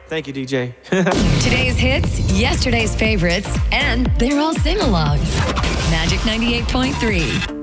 Thank you, DJ. Today's hits, yesterday's favorites, and they're all sing-alongs. Magic 98.3.